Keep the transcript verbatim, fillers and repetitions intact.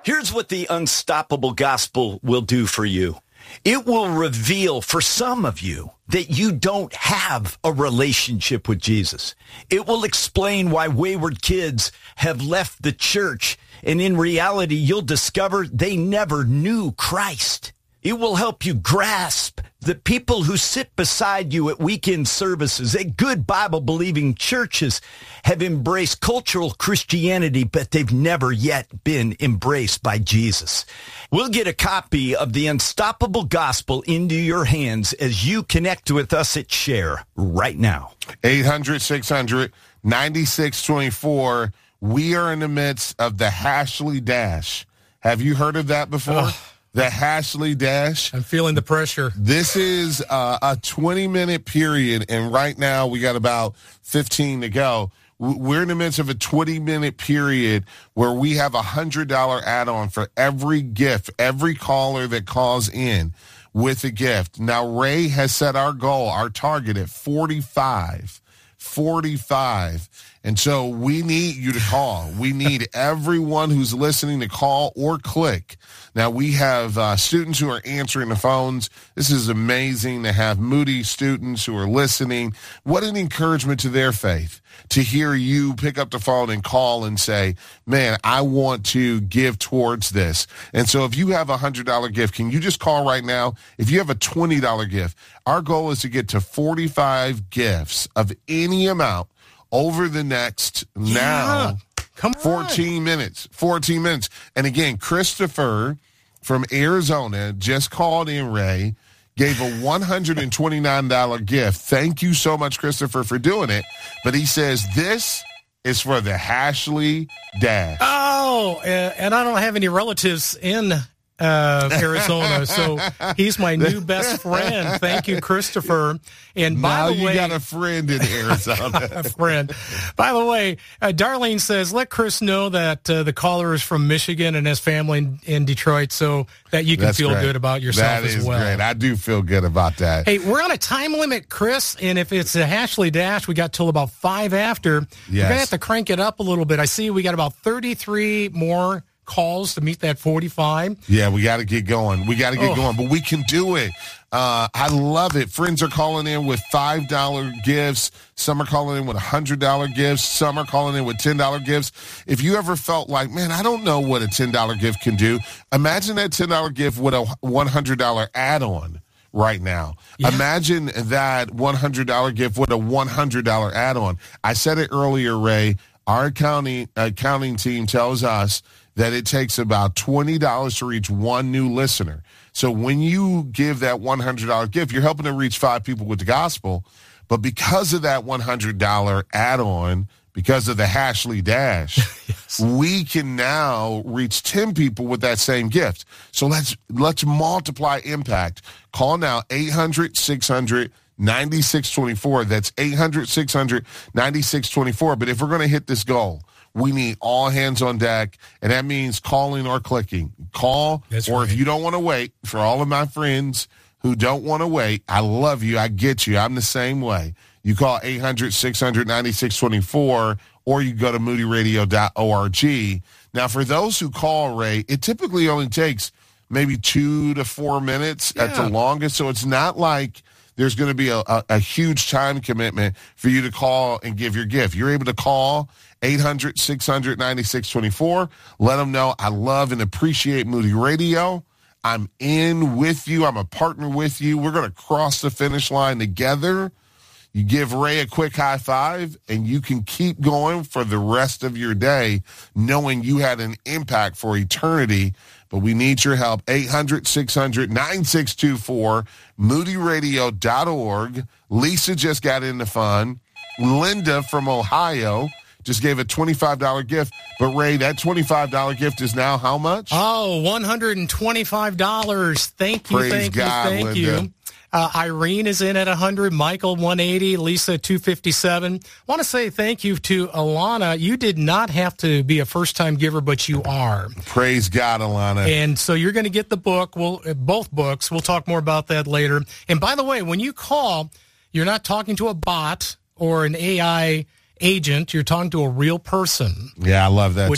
Here's what the Unstoppable Gospel will do for you. It will reveal for some of you that you don't have a relationship with Jesus. It will explain why wayward kids have left the church, and in reality, you'll discover they never knew Christ. It will help you grasp that people who sit beside you at weekend services at good Bible-believing churches have embraced cultural Christianity, but they've never yet been embraced by Jesus. We'll get a copy of the Unstoppable Gospel into your hands as you connect with us at Share right now. eight hundred, six hundred, ninety-six twenty-four. We are in the midst of the Hashley Dash. Have you heard of that before? Ugh. The Hashley Dash. I'm feeling the pressure. This is uh, a twenty-minute period, and right now we got about fifteen to go. We're in the midst of a twenty-minute period where we have a one hundred dollars add-on for every gift, every caller that calls in with a gift. Now, Ray has set our goal, our target at forty-five. forty-five. And so we need you to call. We need everyone who's listening to call or click. Now, we have uh, students who are answering the phones. This is amazing to have Moody students who are listening. What an encouragement to their faith to hear you pick up the phone and call and say, man, I want to give towards this. And so if you have a one hundred dollars gift, can you just call right now? If you have a twenty dollars gift, our goal is to get to forty-five gifts of any amount over the next Yeah. now Come on. fourteen minutes. fourteen minutes. And again, Christopher from Arizona just called in, Ray, gave a one hundred twenty-nine dollars gift. Thank you so much, Christopher, for doing it. But he says this is for the Hashley Dash. Oh, uh, and I don't have any relatives in uh, Arizona, so he's my new best friend. Thank you, Christopher. And by now the you way, got a friend in Arizona. a friend. By the way, uh, Darlene says, let Chris know that uh, the caller is from Michigan and has family in, in Detroit, so that you can That's feel great. good about yourself That as is well. great. I do feel good about that. Hey, we're on a time limit, Chris, and if it's a Hashley Dash, we got till about five after. Yes. We're going to have to crank it up a little bit. I see we got about thirty-three more calls to meet that forty-five. Yeah, we got to get going. We got to get Oh. going, but we can do it. Uh, I love it. Friends are calling in with five dollars gifts. Some are calling in with one hundred dollars gifts. Some are calling in with ten dollars gifts. If you ever felt like, man, I don't know what a ten dollars gift can do, imagine that ten dollars gift with a one hundred dollars add-on right now. Yeah. Imagine that one hundred dollars gift with a one hundred dollars add-on. I said it earlier, Ray. Our accounting, accounting team tells us that it takes about twenty dollars to reach one new listener. So when you give that one hundred dollars gift, you're helping to reach five people with the gospel. But because of that one hundred dollars add-on, because of the Hashley Dash, Yes. we can now reach ten people with that same gift. So let's let's multiply impact. Call now, eight hundred, six hundred, ninety-six twenty-four. That's eight hundred, six hundred, ninety-six twenty-four. But if we're going to hit this goal, we need all hands on deck, and that means calling or clicking. Call, That's or right. if you don't want to wait, for all of my friends who don't want to wait, I love you. I get you. I'm the same way. You call eight hundred, six hundred, ninety-six twenty-four, or you go to moody radio dot org. Now, for those who call, Ray, it typically only takes maybe two to four minutes at the Yeah. longest, so it's not like there's going to be a, a, a huge time commitment for you to call and give your gift. You're able to call eight hundred, six hundred, ninety-six twenty-four. Let them know I love and appreciate Moody Radio. I'm in with you. I'm a partner with you. We're going to cross the finish line together. You give Ray a quick high five, and you can keep going for the rest of your day knowing you had an impact for eternity. But we need your help. eight hundred, six hundred, ninety-six twenty-four, moody radio dot org. Lisa just got in the fun. Linda from Ohio just gave a twenty-five dollars gift. But, Ray, that twenty-five dollars gift is now how much? Oh, one hundred twenty-five dollars. Thank you, Praise thank God, you, thank Linda. you. Uh, Irene is in at one hundred, Michael one eighty, Lisa two fifty-seven. I want to say thank you to Alana. You did not have to be a first-time giver, but you are. Praise God, Alana. And so you're going to get the book, we'll, uh, both books. We'll talk more about that later. And by the way, when you call, you're not talking to a bot or an A I agent. You're talking to a real person. Yeah, I love that.